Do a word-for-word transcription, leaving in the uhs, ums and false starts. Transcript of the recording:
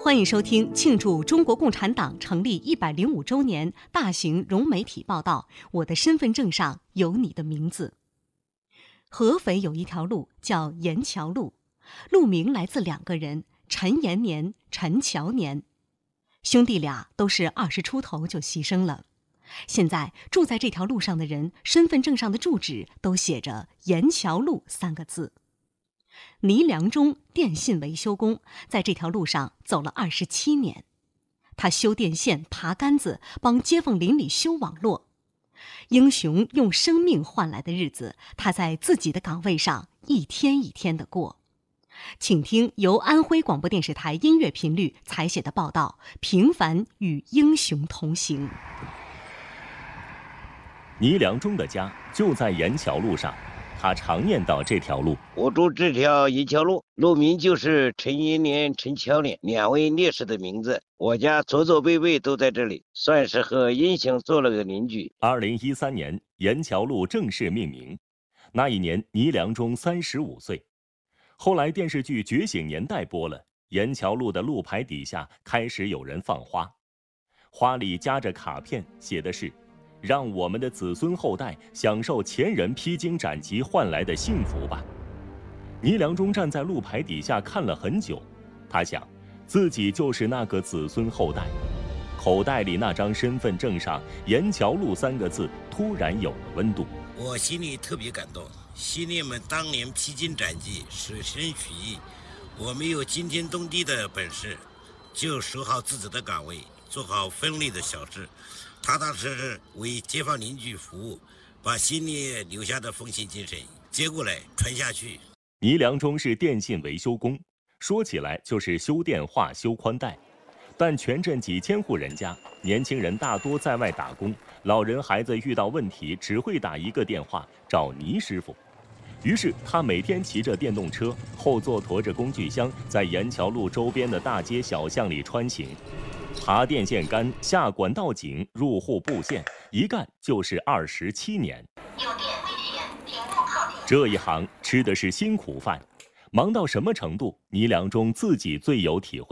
欢迎收听庆祝中国共产党成立一百零五周年大型融媒体报道《我的身份证上有你的名字》。合肥有一条路叫沿桥路，路名来自两个人，陈延年、陈乔年。兄弟俩都是二十出头就牺牲了。现在住在这条路上的人，身份证上的住址都写着沿桥路三个字。倪良忠，电信维修工，在这条路上走了二十七年。他修电线、爬杆子，帮街坊邻里修网络。英雄用生命换来的日子，他在自己的岗位上一天一天的过。请听由安徽广播电视台音乐频率采写的报道《平凡与英雄同行》。 倪良忠的家就在沿桥路上，他常念叨这条路。 我住这条沿桥路，路名就是陈延年、陈乔年两位烈士的名字。我家祖祖辈辈都在这里，算是和英雄做了个邻居。 二零一三年，沿桥路正式命名。那一年，倪良忠三十五岁。后来电视剧《觉醒年代》播了，沿桥路的路牌底下开始有人放花，花里夹着卡片，写的是让我们的子孙后代享受前人披荆斩棘换来的幸福吧。倪良忠站在路牌底下看了很久，他想自己就是那个子孙后代。口袋里那张身份证上沿桥路三个字突然有了温度。 我心里特别感动，兄弟们当年披荆斩棘，舍身取义，我没有惊天动地的本事，就守好自己的岗位，做好分内的小事，踏踏实实为街坊邻居服务，把心里留下的奉献精神接过来传下去。 倪良忠是电信维修工，说起来就是修电话、修宽带，但全镇几千户人家，年轻人大多在外打工，老人孩子遇到问题只会打一个电话找倪师傅。于是他每天骑着电动车，后座驮着工具箱，在沿桥路周边的大街小巷里穿行，爬电线杆、下管道井、入户布线，一干就是二十七年。 有电危险，停步靠近。 这一行吃的是辛苦饭，忙到什么程度，倪良忠自己最有体会。